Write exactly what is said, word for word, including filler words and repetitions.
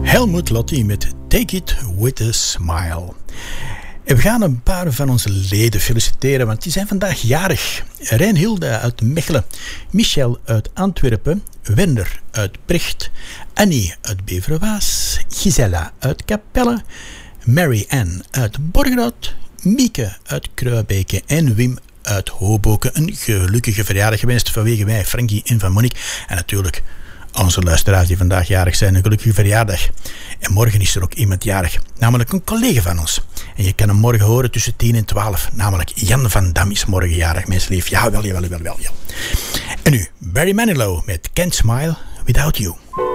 Helmut Lotti met Take It With A Smile. En we gaan een paar van onze leden feliciteren, want die zijn vandaag jarig. Reinhilde uit Mechelen, Michel uit Antwerpen, Wender uit Precht, Annie uit Beverwaas, Gisela uit Capelle, Mary Ann uit Borgerhout, Mieke uit Kruibeke en Wim uit Hoboken. Een gelukkige verjaardag gewenst vanwege mij, Frankie en Van Monique. En natuurlijk onze luisteraars die vandaag jarig zijn, een gelukkige verjaardag. En morgen is er ook iemand jarig, namelijk een collega van ons. En je kan hem morgen horen tussen tien en twaalf, namelijk Jan van Dam is morgen jarig, mensen lief. Ja, wel, jawel, jawel, jawel. En nu, Barry Manilow met Can't Smile Without You.